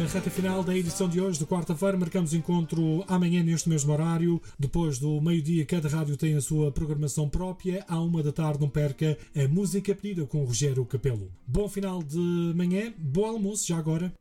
reta final da edição de hoje, de quarta-feira. Marcamos encontro amanhã neste mesmo horário. Depois do meio-dia, cada rádio tem a sua programação própria. À 13h, não perca a música pedida com o Rogério Capelo. Bom final de manhã, bom almoço já agora.